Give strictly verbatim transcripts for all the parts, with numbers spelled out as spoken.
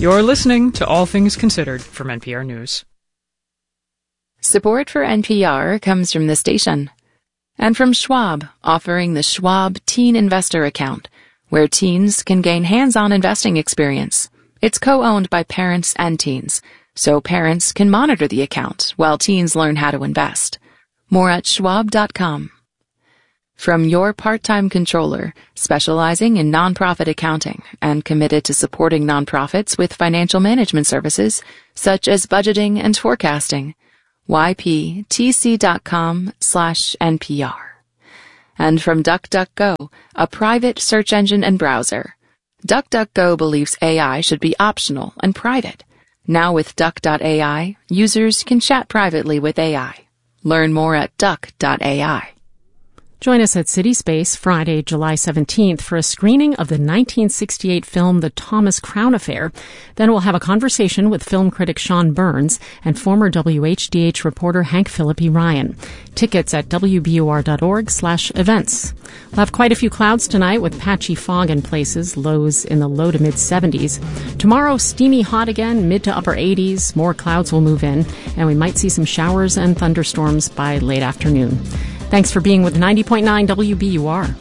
You're listening to All Things Considered from N P R News. Support for N P R comes from the station and from Schwab, offering the Schwab Teen Investor Account, where teens can gain hands-on investing experience. It's co-owned by parents and teens, so parents can monitor the account while teens learn how to invest. More at schwab dot com. From your part-time controller, specializing in nonprofit accounting and committed to supporting nonprofits with financial management services such as budgeting and forecasting, y p t c dot com slash N P R. And from DuckDuckGo, a private search engine and browser. DuckDuckGo believes A I should be optional and private. Now with Duck dot A I, users can chat privately with A I. Learn more at Duck dot A I. Join us at City Space Friday, July seventeenth for a screening of the nineteen sixty-eight film The Thomas Crown Affair. Then we'll have a conversation with film critic Sean Burns and former W H D H reporter Hank Philippi Ryan. Tickets at w b u r dot org slash events. We'll have quite a few clouds tonight with patchy fog in places, lows in the low to mid seventies. Tomorrow, steamy hot again, mid to upper eighties. More clouds will move in, and we might see some showers and thunderstorms by late afternoon. Thanks for being with ninety point nine W B U R.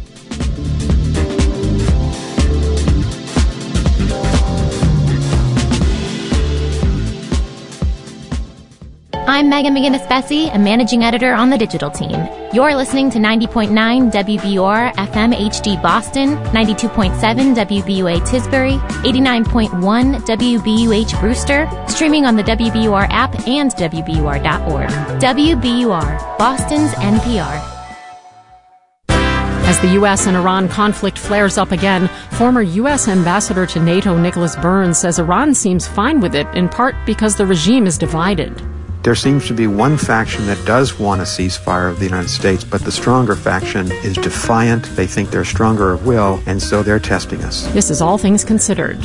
I'm Megan McGinnis-Bessie, a managing editor on the digital team. You're listening to ninety point nine W B U R F M H D Boston, ninety-two point seven W B U A Tisbury, eighty-nine point one W B U H Brewster, streaming on the W B U R app and W B U R dot org. W B U R, Boston's N P R. As the U S and Iran conflict flares up again, former U S Ambassador to NATO Nicholas Burns says Iran seems fine with it, in part because the regime is divided. There seems to be one faction that does want a ceasefire of the United States, but the stronger faction is defiant. They think they're stronger of will, and so they're testing us. This is All Things Considered.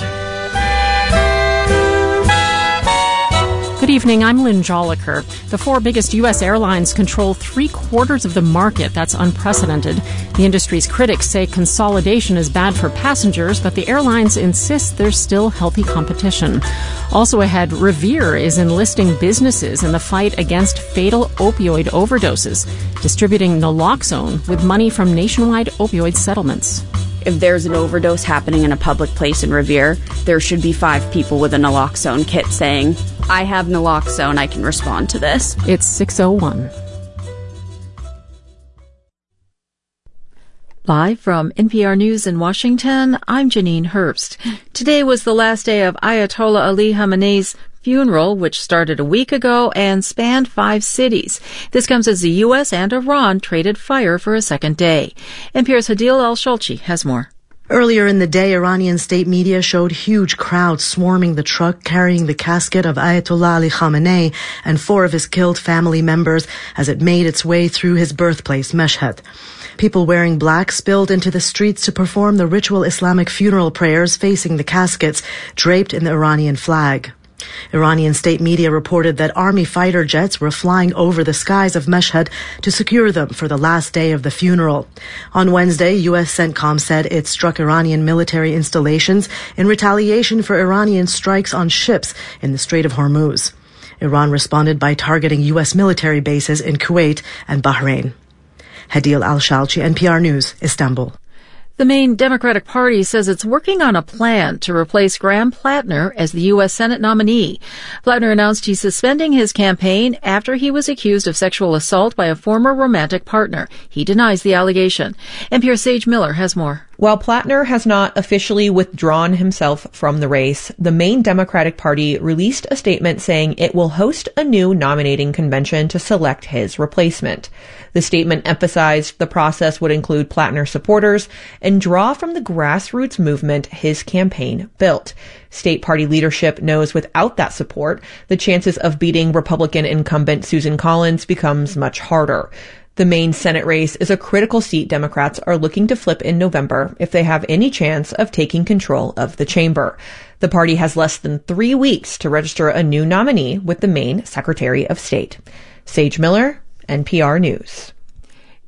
Good evening, I'm Lynn Joliker. The four biggest U S airlines control three-quarters of the market. That's unprecedented. The industry's critics say consolidation is bad for passengers, but the airlines insist there's still healthy competition. Also ahead, Revere is enlisting businesses in the fight against fatal opioid overdoses, distributing naloxone with money from nationwide opioid settlements. If there's an overdose happening in a public place in Revere, there should be five people with a naloxone kit saying, I have naloxone, I can respond to this. It's six oh one. Live from N P R News in Washington, I'm Janine Herbst. Today was the last day of Ayatollah Ali Khamenei's funeral, which started a week ago and spanned five cities. This comes as the U S and Iran traded fire for a second day. N P R's Hadil Al-Shalchi has more. Earlier in the day, Iranian state media showed huge crowds swarming the truck carrying the casket of Ayatollah Ali Khamenei and four of his killed family members as it made its way through his birthplace, Mashhad. People wearing black spilled into the streets to perform the ritual Islamic funeral prayers facing the caskets, draped in the Iranian flag. Iranian state media reported that army fighter jets were flying over the skies of Mashhad to secure them for the last day of the funeral. On Wednesday, U S CENTCOM said it struck Iranian military installations in retaliation for Iranian strikes on ships in the Strait of Hormuz. Iran responded by targeting U S military bases in Kuwait and Bahrain. Hadil Al-Shalchi, N P R News, Istanbul. The main Democratic Party says it's working on a plan to replace Graham Plattner as the U S Senate nominee. Plattner announced he's suspending his campaign after he was accused of sexual assault by a former romantic partner. He denies the allegation. N P R's Sage Miller has more. While Plattner has not officially withdrawn himself from the race, the main Democratic Party released a statement saying it will host a new nominating convention to select his replacement. The statement emphasized the process would include Plattner supporters and draw from the grassroots movement his campaign built. State party leadership knows without that support, the chances of beating Republican incumbent Susan Collins becomes much harder. The main Senate race is a critical seat Democrats are looking to flip in November if they have any chance of taking control of the chamber. The party has less than three weeks to register a new nominee with the Maine Secretary of State. Sage Miller, N P R News.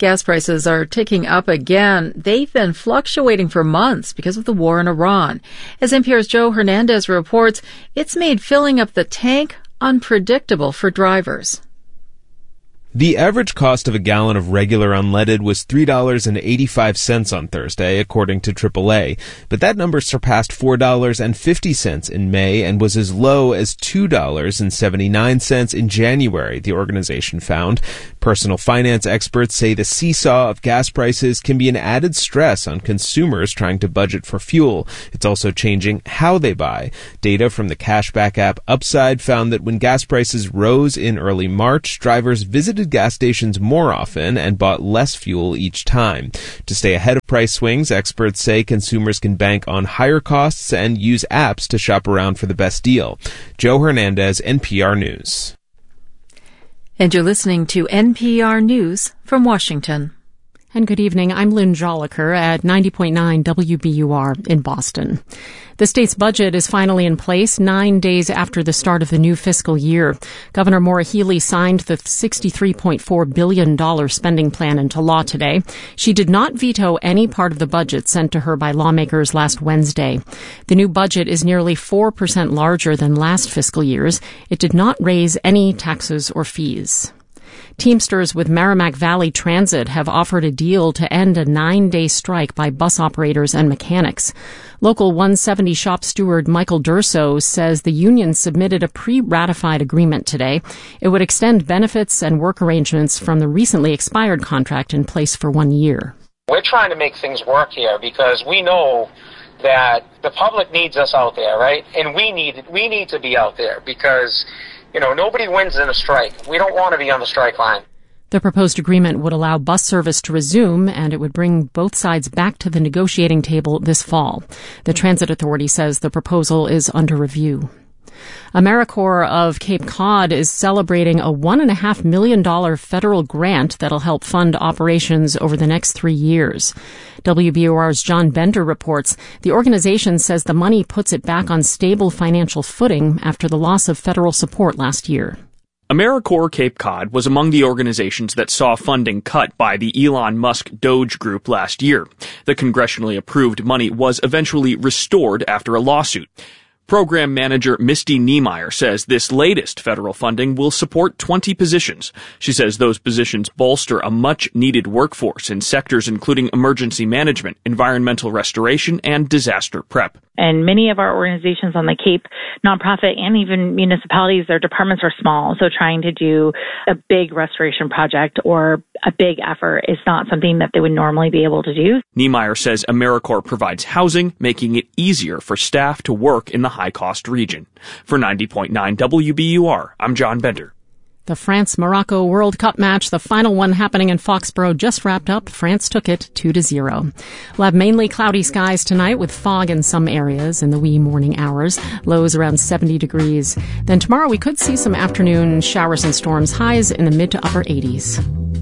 Gas prices are ticking up again. They've been fluctuating for months because of the war in Iran. As N P R's Joe Hernandez reports, it's made filling up the tank unpredictable for drivers. The average cost of a gallon of regular unleaded was three dollars and eighty-five cents on Thursday, according to triple A, but that number surpassed four dollars and fifty cents in May and was as low as two dollars and seventy-nine cents in January, the organization found. Personal finance experts say the seesaw of gas prices can be an added stress on consumers trying to budget for fuel. It's also changing how they buy. Data from the cashback app Upside found that when gas prices rose in early March, drivers visited gas stations more often and bought less fuel each time. To stay ahead of price swings, experts say consumers can bank on higher costs and use apps to shop around for the best deal. Joe Hernandez, N P R News. And you're listening to N P R News from Washington. And good evening. I'm Lynn Joliker at ninety point nine W B U R in Boston. The state's budget is finally in place nine days after the start of the new fiscal year. Governor Maura Healey signed the sixty-three point four billion dollars spending plan into law today. She did not veto any part of the budget sent to her by lawmakers last Wednesday. The new budget is nearly four percent larger than last fiscal year's. It did not raise any taxes or fees. Teamsters with Merrimack Valley Transit have offered a deal to end a nine-day strike by bus operators and mechanics. Local one seventy shop steward Michael Durso says the union submitted a pre-ratified agreement today. It would extend benefits and work arrangements from the recently expired contract in place for one year. We're trying to make things work here because we know that the public needs us out there, right? And we need we need to be out there because You know, nobody wins in a strike. We don't want to be on the strike line. The proposed agreement would allow bus service to resume, and it would bring both sides back to the negotiating table this fall. The Transit Authority says the proposal is under review. AmeriCorps of Cape Cod is celebrating a one and a half million dollar federal grant that'll help fund operations over the next three years. W B U R's John Bender reports the organization says the money puts it back on stable financial footing after the loss of federal support last year. AmeriCorps Cape Cod was among the organizations that saw funding cut by the Elon Musk Doge Group last year. The congressionally approved money was eventually restored after a lawsuit. Program manager Misty Niemeyer says this latest federal funding will support twenty positions. She says those positions bolster a much-needed workforce in sectors including emergency management, environmental restoration, and disaster prep. And many of our organizations on the Cape, nonprofit and even municipalities, their departments are small. So trying to do a big restoration project or a big effort is not something that they would normally be able to do. Niemeyer says AmeriCorps provides housing, making it easier for staff to work in the high-cost region. For ninety point nine W B U R, I'm John Bender. The France-Morocco World Cup match, the final one happening in Foxborough, just wrapped up. France took it two to zero. We'll have mainly cloudy skies tonight with fog in some areas in the wee morning hours. Lows around seventy degrees. Then tomorrow we could see some afternoon showers and storms, highs in the mid to upper eighties.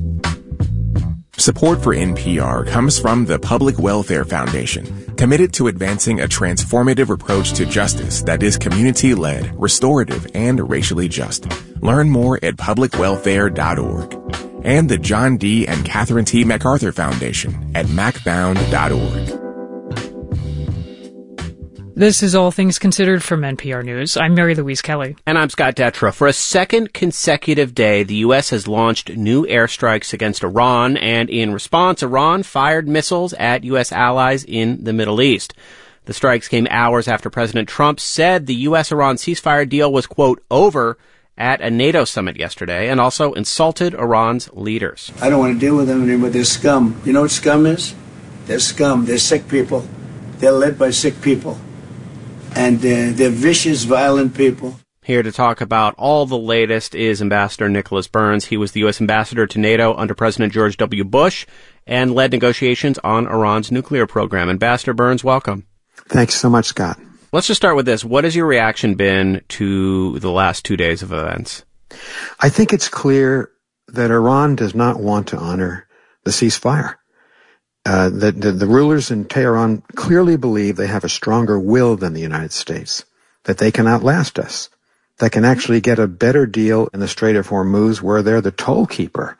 Support for N P R comes from the Public Welfare Foundation, committed to advancing a transformative approach to justice that is community-led, restorative, and racially just. Learn more at public welfare dot org. And the John D. and Catherine T. MacArthur Foundation at mac bound dot org. This is All Things Considered from N P R News. I'm Mary Louise Kelly. And I'm Scott Detrow. For a second consecutive day, the U S has launched new airstrikes against Iran, and in response, Iran fired missiles at U S allies in the Middle East. The strikes came hours after President Trump said the U S Iran ceasefire deal was, quote, over at a NATO summit yesterday, and also insulted Iran's leaders. I don't want to deal with them anymore. They're scum. You know what scum is? They're scum. They're sick people. They're led by sick people. And uh, they're vicious, violent people. Here to talk about all the latest is Ambassador Nicholas Burns. He was the U S ambassador to NATO under President George W. Bush and led negotiations on Iran's nuclear program. Ambassador Burns, welcome. Thanks so much, Scott. Let's just start with this. What has your reaction been to the last two days of events? I think it's clear that Iran does not want to honor the ceasefire. Uh, the, the, the rulers in Tehran clearly believe they have a stronger will than the United States, that they can outlast us, that can actually get a better deal in the Strait of Hormuz where they're the toll keeper,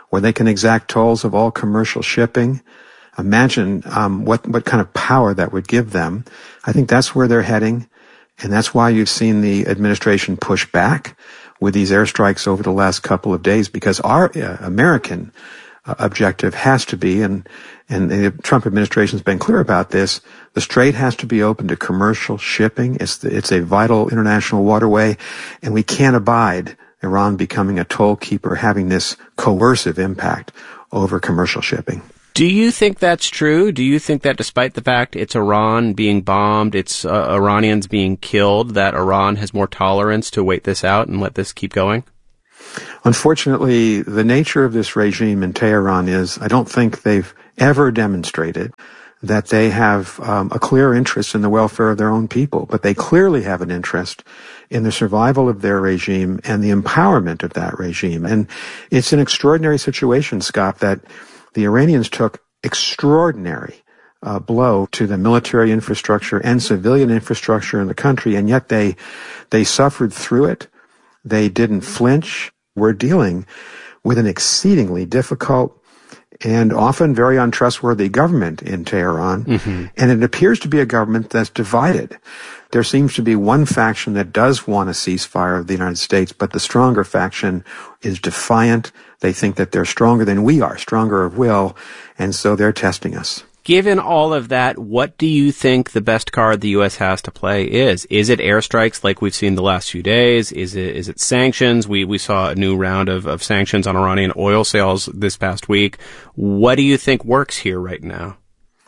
where they can exact tolls of all commercial shipping. Imagine um, what, what kind of power that would give them. I think that's where they're heading, and that's why you've seen the administration push back with these airstrikes over the last couple of days, because our uh, American uh, objective has to be, and, and the Trump administration has been clear about this, the Strait has to be open to commercial shipping. It's, the, it's a vital international waterway, and we can't abide Iran becoming a toll keeper, having this coercive impact over commercial shipping. Do you think that's true? Do you think that despite the fact it's Iran being bombed, it's uh, Iranians being killed, that Iran has more tolerance to wait this out and let this keep going? Unfortunately, the nature of this regime in Tehran is I don't think they've ever demonstrated that they have um, a clear interest in the welfare of their own people, but they clearly have an interest in the survival of their regime and the empowerment of that regime. And it's an extraordinary situation, Scott, that the Iranians took extraordinary uh, blow to the military infrastructure and civilian infrastructure in the country, and yet they they suffered through it. They didn't flinch. We're dealing with an exceedingly difficult and often very untrustworthy government in Tehran, mm-hmm. and it appears to be a government that's divided. There seems to be one faction that does want a ceasefire of the United States, but the stronger faction is defiant. They think that they're stronger than we are, stronger of will, and so they're testing us. Given all of that, what do you think the best card the U S has to play is? Is it airstrikes like we've seen the last few days? Is it is it sanctions? We we saw a new round of, of sanctions on Iranian oil sales this past week. What do you think works here right now?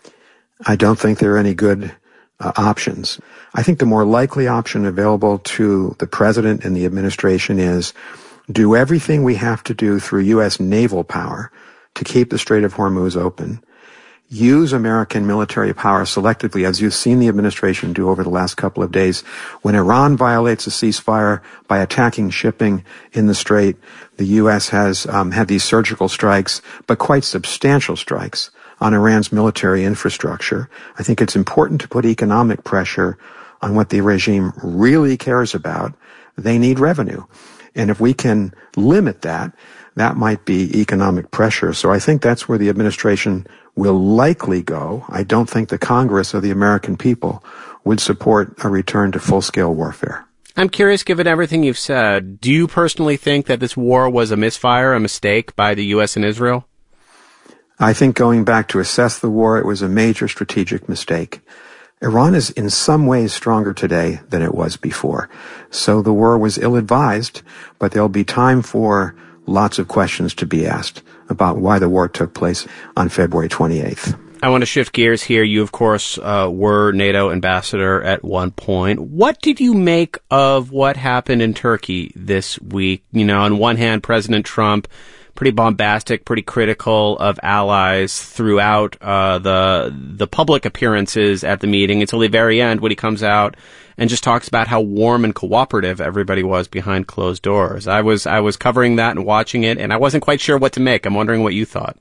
I don't think there are any good uh, options. I think the more likely option available to the president and the administration is do everything we have to do through U S naval power to keep the Strait of Hormuz open. Use American military power selectively, as you've seen the administration do over the last couple of days. When Iran violates a ceasefire by attacking shipping in the Strait, the U S has um, had these surgical strikes, but quite substantial strikes on Iran's military infrastructure. I think it's important to put economic pressure on what the regime really cares about. They need revenue. And if we can limit that, that might be economic pressure. So I think that's where the administration will likely go. I don't think the Congress or the American people would support a return to full-scale warfare. I'm curious, given everything you've said, do you personally think that this war was a misfire, a mistake by the U S and Israel? I think going back to assess the war, it was a major strategic mistake. Iran is in some ways stronger today than it was before. So the war was ill-advised, but there'll be time for lots of questions to be asked about why the war took place on February twenty-eighth. I want to shift gears here. You, of course, uh, were NATO ambassador at one point. What did you make of what happened in Turkey this week? You know, on one hand, President Trump, pretty bombastic, pretty critical of allies throughout uh, the the public appearances at the meeting until the very end when he comes out and just talks about how warm and cooperative everybody was behind closed doors. I was I was covering that and watching it, and I wasn't quite sure what to make. I'm wondering what you thought.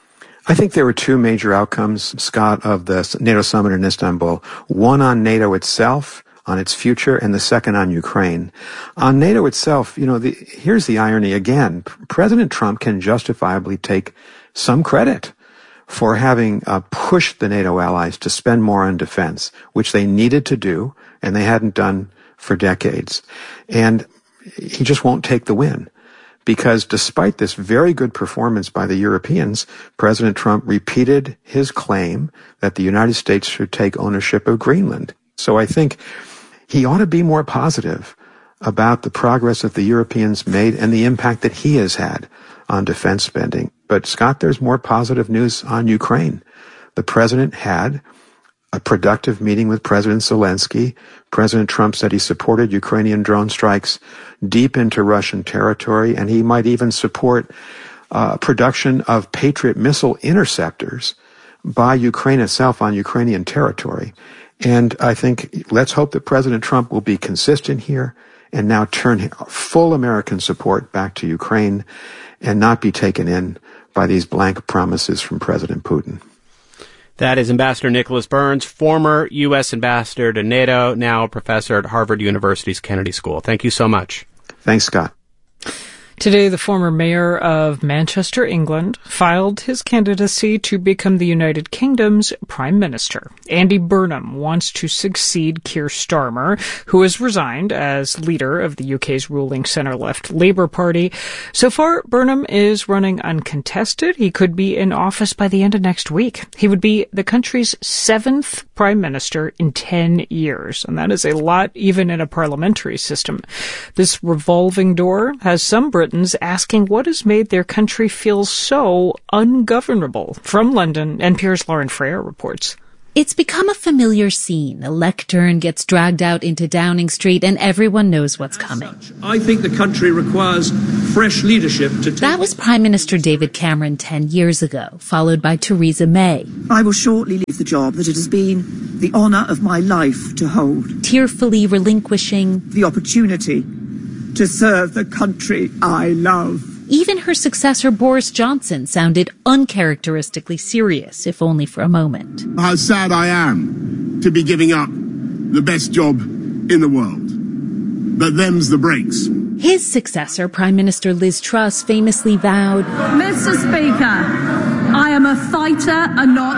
I think there were two major outcomes, Scott, of the NATO summit in Istanbul. One on NATO itself, on its future, and the second on Ukraine. On NATO itself, you know, the, here's the irony again. President Trump can justifiably take some credit for having uh, pushed the NATO allies to spend more on defense, which they needed to do, and they hadn't done for decades. And he just won't take the win. Because despite this very good performance by the Europeans, President Trump repeated his claim that the United States should take ownership of Greenland. So I think he ought to be more positive about the progress that the Europeans made and the impact that he has had on defense spending. But, Scott, there's more positive news on Ukraine. The president had a productive meeting with President Zelensky. President Trump said he supported Ukrainian drone strikes deep into Russian territory, and he might even support uh, production of Patriot missile interceptors by Ukraine itself on Ukrainian territory. And I think let's hope that President Trump will be consistent here and now turn full American support back to Ukraine and not be taken in by these blank promises from President Putin. That is Ambassador Nicholas Burns, former U S ambassador to NATO, now a professor at Harvard University's Kennedy School. Thank you so much. Thanks, Scott. Today, the former mayor of Manchester, England, filed his candidacy to become the United Kingdom's Prime Minister. Andy Burnham wants to succeed Keir Starmer, who has resigned as leader of the U K's ruling centre-left Labour Party. So far, Burnham is running uncontested. He could be in office by the end of next week. He would be the country's seventh Prime Minister in ten years, and that is a lot even in a parliamentary system. This revolving door has some Britons asking what has made their country feel so ungovernable. From London, N P R's Lauren Freire reports. It's become a familiar scene. A lectern gets dragged out into Downing Street and everyone knows what's coming. I think the country requires fresh leadership to take... That was Prime Minister David Cameron ten years ago, followed by Theresa May. I will shortly leave the job that it has been the honour of my life to hold. Tearfully relinquishing the opportunity to serve the country I love. Even her successor, Boris Johnson, sounded uncharacteristically serious, if only for a moment. How sad I am to be giving up the best job in the world. But them's the breaks. His successor, Prime Minister Liz Truss, famously vowed, Mister Speaker, I am a fighter and not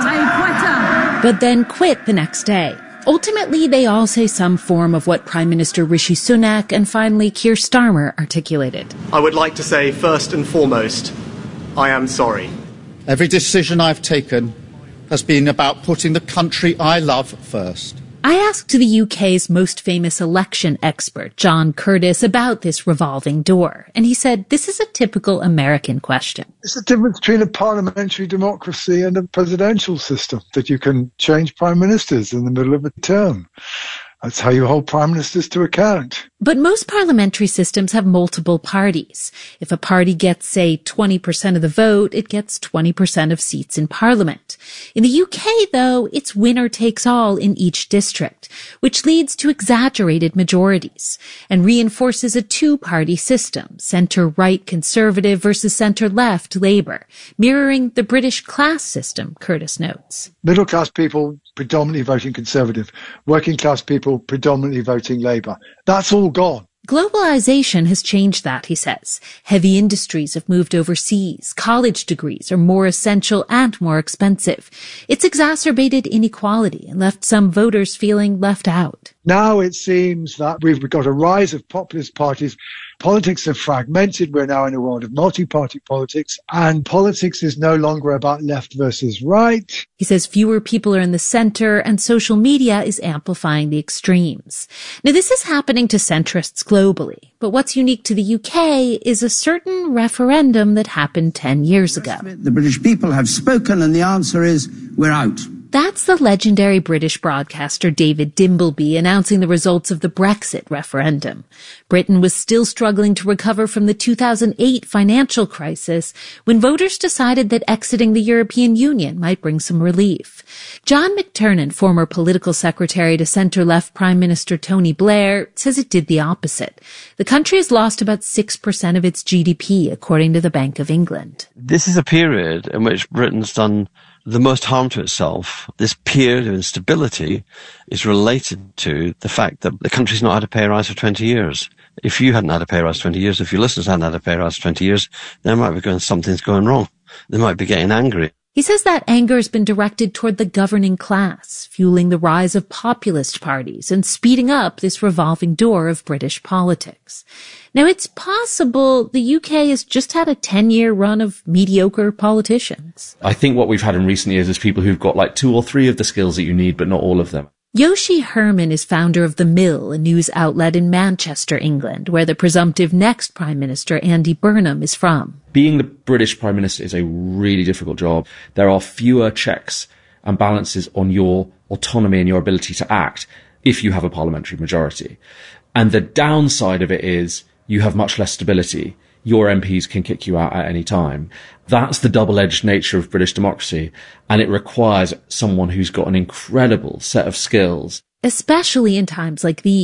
a quitter. But then quit the next day. Ultimately, they all say some form of what Prime Minister Rishi Sunak and finally Keir Starmer articulated. I would like to say, first and foremost, I am sorry. Every decision I've taken has been about putting the country I love first. I asked the U K's most famous election expert, John Curtis, about this revolving door, and he said this is a typical American question. It's the difference between a parliamentary democracy and a presidential system, that you can change prime ministers in the middle of a term. That's how you hold prime ministers to account. But most parliamentary systems have multiple parties. If a party gets, say, twenty percent of the vote, it gets twenty percent of seats in parliament. In the U K, though, it's winner takes all in each district, which leads to exaggerated majorities and reinforces a two-party system, centre-right Conservative versus centre-left Labour, mirroring the British class system, Curtis notes. Middle-class people predominantly voting Conservative, working-class people predominantly voting Labour. That's all gone. Globalization has changed that, he says. Heavy industries have moved overseas. College degrees are more essential and more expensive. It's exacerbated inequality and left some voters feeling left out. Now it seems that we've got a rise of populist parties. Politics have fragmented. We're now in a world of multi-party politics, and politics is no longer about left versus right. He says fewer people are in the center, and social media is amplifying the extremes. Now, this is happening to centrists globally, but what's unique to the U K is a certain referendum that happened ten years ago. The British people have spoken, and the answer is we're out. That's the legendary British broadcaster David Dimbleby announcing the results of the Brexit referendum. Britain was still struggling to recover from the two thousand eight financial crisis when voters decided that exiting the European Union might bring some relief. John McTernan, former political secretary to centre-left Prime Minister Tony Blair, says it did the opposite. The country has lost about six percent of its G D P, according to the Bank of England. This is a period in which Britain's done the most harm to itself. This period of instability is related to the fact that the country's not had a pay rise for twenty years. If you hadn't had a pay rise for twenty years, if your listeners hadn't had a pay rise for twenty years, they might be going, something's going wrong. They might be getting angry. He says that anger has been directed toward the governing class, fueling the rise of populist parties and speeding up this revolving door of British politics. Now, it's possible the U K has just had a ten-year run of mediocre politicians. I think what we've had in recent years is people who've got like two or three of the skills that you need, but not all of them. Yoshi Herman is founder of The Mill, a news outlet in Manchester, England, where the presumptive next Prime Minister, Andy Burnham, is from. Being the British Prime Minister is a really difficult job. There are fewer checks and balances on your autonomy and your ability to act if you have a parliamentary majority. And the downside of it is you have much less stability. Your M Ps can kick you out at any time. That's the double-edged nature of British democracy, and it requires someone who's got an incredible set of skills. Especially in times like these.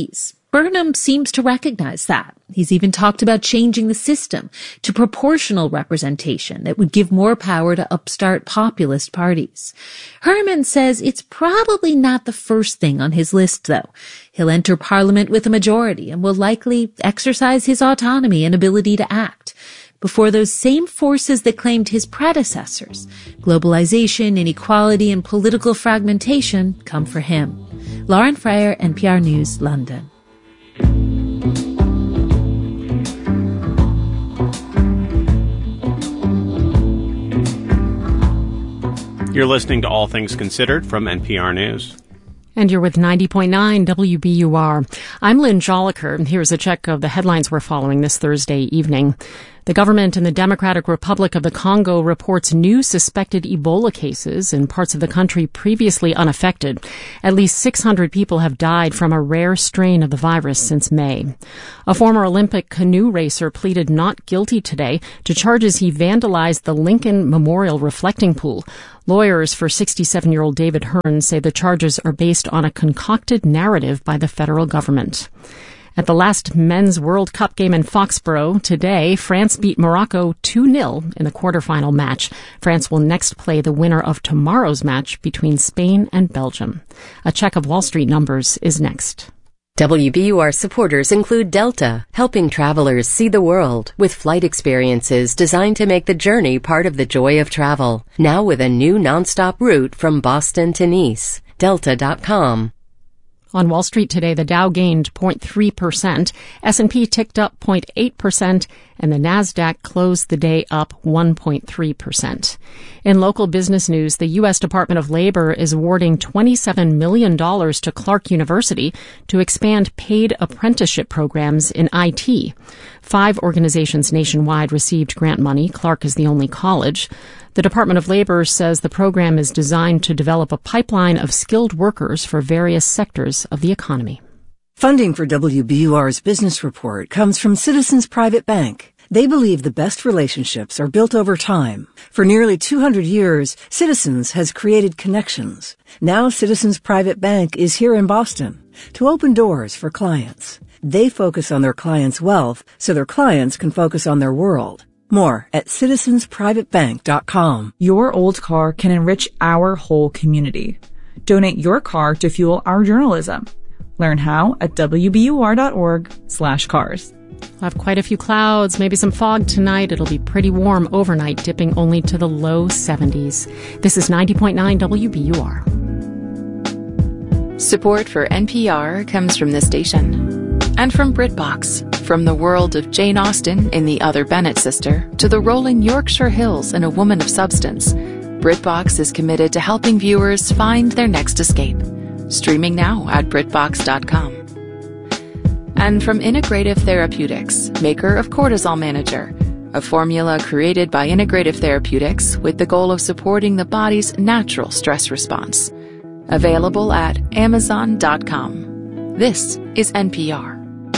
Burnham seems to recognize that. He's even talked about changing the system to proportional representation that would give more power to upstart populist parties. Herman says it's probably not the first thing on his list, though. He'll enter Parliament with a majority and will likely exercise his autonomy and ability to act before those same forces that claimed his predecessors, globalization, inequality, and political fragmentation, come for him. Lauren Freyer, N P R News, London. You're listening to All Things Considered from N P R News. And you're with ninety point nine W B U R. I'm Lynn Joliker. Here's a check of the headlines we're following this Thursday evening. The government in the Democratic Republic of the Congo reports new suspected Ebola cases in parts of the country previously unaffected. At least six hundred people have died from a rare strain of the virus since May. A former Olympic canoe racer pleaded not guilty today to charges he vandalized the Lincoln Memorial reflecting pool. Lawyers for sixty-seven-year-old David Hearn say the charges are based on a concocted narrative by the federal government. At the last Men's World Cup game in Foxborough today, France beat Morocco two nil in the quarterfinal match. France will next play the winner of tomorrow's match between Spain and Belgium. A check of Wall Street numbers is next. W B U R supporters include Delta, helping travelers see the world with flight experiences designed to make the journey part of the joy of travel. Now with a new nonstop route from Boston to Nice. Delta dot com. On Wall Street today, the Dow gained zero point three percent, S and P ticked up zero point eight percent, and the Nasdaq closed the day up one point three percent. In local business news, the U S Department of Labor is awarding twenty-seven million dollars to Clark University to expand paid apprenticeship programs in I T. Five organizations nationwide received grant money. Clark is the only college. The Department of Labor says the program is designed to develop a pipeline of skilled workers for various sectors of the economy. Funding for W B U R's Business Report comes from Citizens Private Bank. They believe the best relationships are built over time. For nearly two hundred years, Citizens has created connections. Now Citizens Private Bank is here in Boston to open doors for clients. They focus on their clients' wealth so their clients can focus on their world. More at citizens private bank dot com. Your old car can enrich our whole community. Donate your car to fuel our journalism. Learn how at W B U R dot org slash cars. We'll have quite a few clouds, maybe some fog tonight. It'll be pretty warm overnight, dipping only to the low seventies. This is ninety point nine W B U R. Support for N P R comes from this station and from BritBox. From the world of Jane Austen in The Other Bennet Sister to the rolling Yorkshire Hills in A Woman of Substance, BritBox is committed to helping viewers find their next escape. Streaming now at BritBox dot com. And from Integrative Therapeutics, maker of Cortisol Manager, a formula created by Integrative Therapeutics with the goal of supporting the body's natural stress response. Available at Amazon dot com. This is N P R.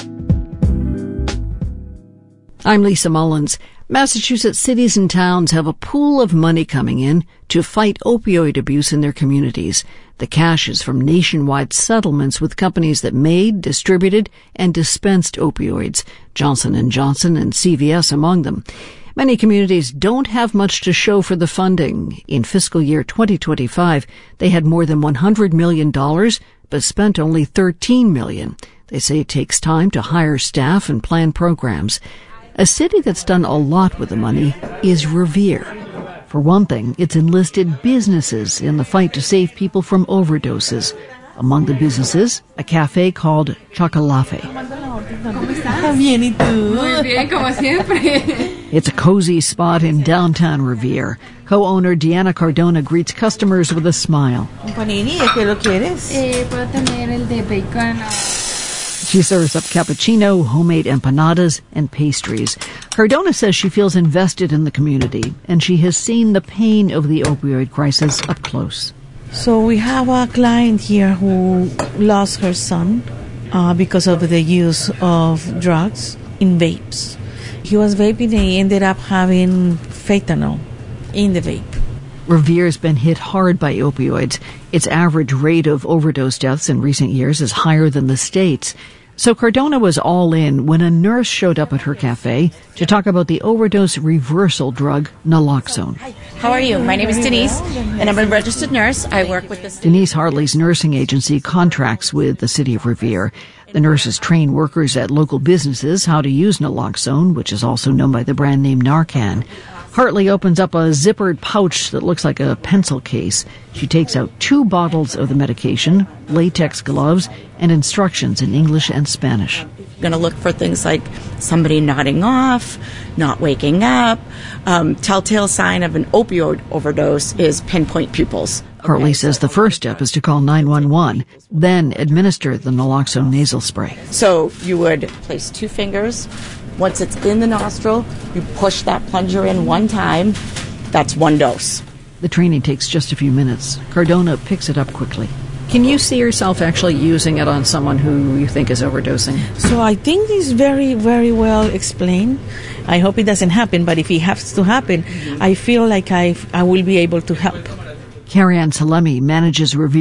I'm Lisa Mullins. Massachusetts cities and towns have a pool of money coming in to fight opioid abuse in their communities. The cash is from nationwide settlements with companies that made, distributed, and dispensed opioids, Johnson and Johnson and C V S among them. Many communities don't have much to show for the funding. In fiscal year twenty twenty-five, they had more than one hundred million dollars, but spent only thirteen million dollars. They say it takes time to hire staff and plan programs. A city that's done a lot with the money is Revere. For one thing, it's enlisted businesses in the fight to save people from overdoses. Among the businesses, a cafe called Chocolafe. It's a cozy spot in downtown Revere. Co-owner Deanna Cardona greets customers with a smile. She serves up cappuccino, homemade empanadas, and pastries. Cardona says she feels invested in the community, and she has seen the pain of the opioid crisis up close. So we have a client here who lost her son uh, because of the use of drugs in vapes. He was vaping and he ended up having fentanyl in the vape. Revere's been hit hard by opioids. Its average rate of overdose deaths in recent years is higher than the state's. So Cardona was all in when a nurse showed up at her cafe to talk about the overdose reversal drug naloxone. How are you? My name is Denise, and I'm a registered nurse. I work with the... Denise Hartley's nursing agency contracts with the city of Revere. The nurses train workers at local businesses how to use naloxone, which is also known by the brand name Narcan. Hartley opens up a zippered pouch that looks like a pencil case. She takes out two bottles of the medication, latex gloves, and instructions in English and Spanish. You're going to look for things like somebody nodding off, not waking up. Um, telltale sign of an opioid overdose is pinpoint pupils. Hartley says the first step is to call nine one one, then administer the naloxone nasal spray. So you would place two fingers. Once it's in the nostril, you push that plunger in one time. That's one dose. The training takes just a few minutes. Cardona picks it up quickly. Can you see yourself actually using it on someone who you think is overdosing? So I think it's very, very well explained. I hope it doesn't happen, but if it has to happen, I feel like I I will be able to help. Carrie Ann Salemi manages review